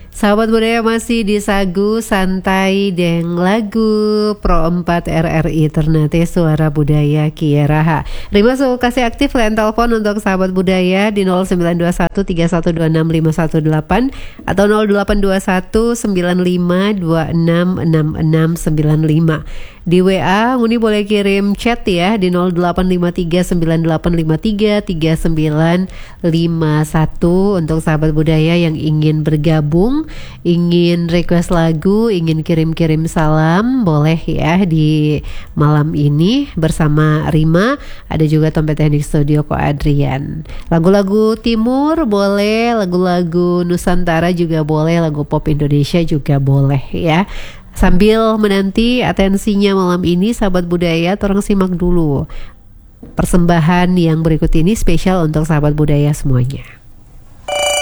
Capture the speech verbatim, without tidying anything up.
Sahabat budaya masih di Sagu Santai Deng lagu Pro empat R R I Ternate Suara Budaya Kieraha. Rima suka kasih aktif line telepon untuk sahabat budaya di nol sembilan dua satu tiga satu dua enam lima satu delapan atau nol delapan dua satu sembilan lima dua enam enam enam sembilan lima. Di W A Nguni boleh kirim chat ya di nol delapan lima tiga sembilan delapan lima tiga tiga sembilan lima satu untuk sahabat budaya yang ingin bergabung, ingin request lagu, ingin kirim-kirim salam, boleh ya di malam ini bersama Rima. Ada juga Tompet Teknik Studio Ko Adrian. Lagu-lagu timur boleh, lagu-lagu Nusantara juga boleh, lagu pop Indonesia juga boleh ya. Sambil menanti atensinya malam ini sahabat budaya, tolong simak dulu persembahan yang berikut ini spesial untuk sahabat budaya semuanya.